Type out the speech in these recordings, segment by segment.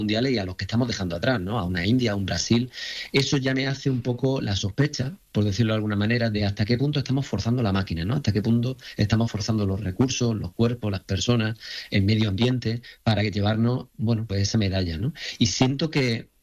mundiales y a los que estamos dejando atrás, ¿no? A una India, a un Brasil. Eso ya me hace un poco la sospecha, por decirlo de alguna manera, de hasta qué punto estamos forzando la máquina, ¿no? Hasta qué punto estamos forzando los recursos, los cuerpos, las personas, el medio ambiente, para llevarnos, bueno, pues esa medalla, ¿no? Y siento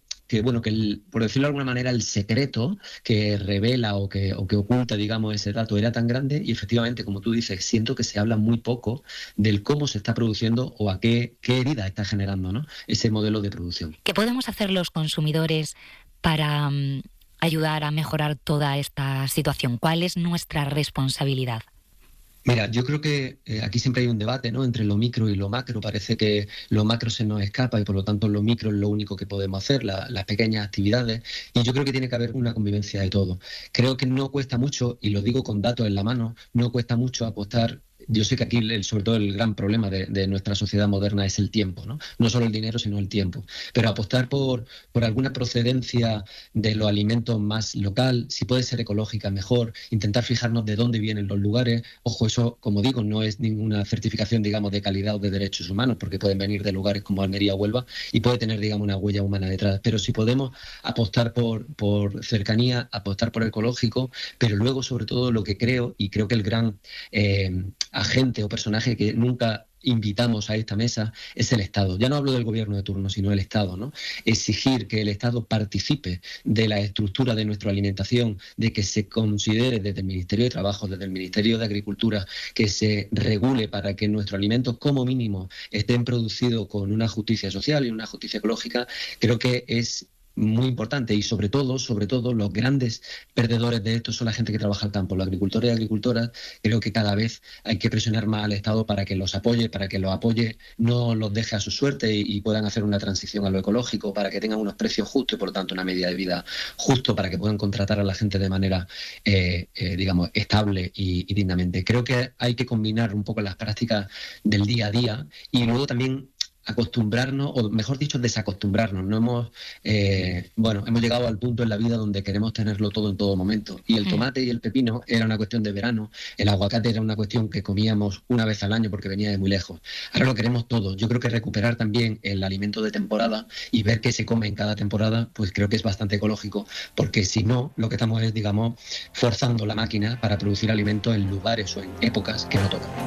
que por decirlo de alguna manera, el secreto que revela o que oculta, digamos, ese dato era tan grande y efectivamente, como tú dices, siento que se habla muy poco del cómo se está produciendo o a qué herida está generando, ¿no? Ese modelo de producción. ¿Qué podemos hacer los consumidores para ayudar a mejorar toda esta situación? ¿Cuál es nuestra responsabilidad? Mira, yo creo que aquí siempre hay un debate, ¿no? Entre lo micro y lo macro. Parece que lo macro se nos escapa y por lo tanto lo micro es lo único que podemos hacer, las pequeñas actividades. Y yo creo que tiene que haber una convivencia de todo. Creo que no cuesta mucho, y lo digo con datos en la mano, no cuesta mucho apostar. Yo sé que aquí, sobre todo, el gran problema de nuestra sociedad moderna es el tiempo, ¿no? No solo el dinero, sino el tiempo. Pero apostar por alguna procedencia de los alimentos más local, si puede ser ecológica, mejor. Intentar fijarnos de dónde vienen los lugares. Ojo, eso, como digo, no es ninguna certificación, digamos, de calidad o de derechos humanos, porque pueden venir de lugares como Almería o Huelva y puede tener, digamos, una huella humana detrás. Pero si podemos apostar por cercanía, apostar por ecológico, pero luego, sobre todo, lo que creo, y creo que el gran agente o personaje que nunca invitamos a esta mesa es el Estado. Ya no hablo del gobierno de turno, sino el Estado, ¿no? Exigir que el Estado participe de la estructura de nuestra alimentación, de que se considere desde el Ministerio de Trabajo, desde el Ministerio de Agricultura, que se regule para que nuestros alimentos, como mínimo, estén producidos con una justicia social y una justicia ecológica. Creo que es muy importante y sobre todo los grandes perdedores de esto son la gente que trabaja al campo, los agricultores y agricultoras. Creo que cada vez hay que presionar más al Estado para que los apoye, no los deje a su suerte y puedan hacer una transición a lo ecológico, para que tengan unos precios justos y por lo tanto una media de vida justo, para que puedan contratar a la gente de manera digamos, estable y dignamente. Creo que hay que combinar un poco las prácticas del día a día y luego también acostumbrarnos, o mejor dicho, desacostumbrarnos. No hemos llegado al punto en la vida donde queremos tenerlo todo en todo momento. Y el tomate y el pepino era una cuestión de verano, el aguacate era una cuestión que comíamos una vez al año porque venía de muy lejos. Ahora lo queremos todo. Yo creo que recuperar también el alimento de temporada y ver qué se come en cada temporada, pues creo que es bastante ecológico, porque si no, lo que estamos es, digamos, forzando la máquina para producir alimentos en lugares o en épocas que no tocan.